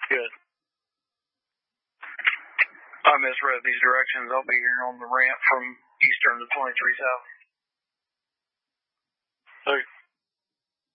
Good. I misread these directions. I'll be here on the ramp from Eastern to 23 South. Okay.